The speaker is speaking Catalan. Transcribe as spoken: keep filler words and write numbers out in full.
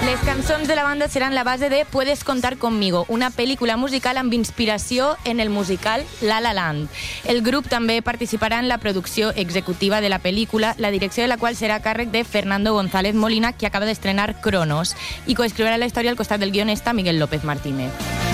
Les cançons de la banda seran la base de Puedes contar conmigo, una pel·lícula musical amb inspiració en el musical La La Land. El grup també participarà en la producció executiva de la pel·lícula, la direcció de la qual serà a càrrec de Fernando González Molina, que acaba d'estrenar Cronos, i coescriurà la història al costat del guionista Miguel López Martínez.